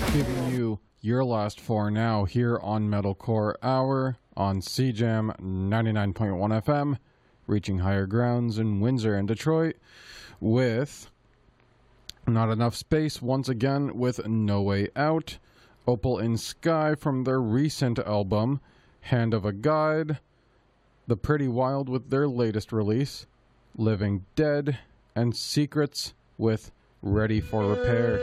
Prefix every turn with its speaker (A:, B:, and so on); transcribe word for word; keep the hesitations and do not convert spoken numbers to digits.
A: Giving you your last four now here on Metalcore Hour on C Jam ninety-nine point one F M, reaching higher grounds in Windsor and Detroit with Not Enough Space once again with No Way Out, Opal in Sky from their recent album Hand of a Guide, The Pretty Wild with their latest release, Living Dead, and Secrets with Ready for Repair.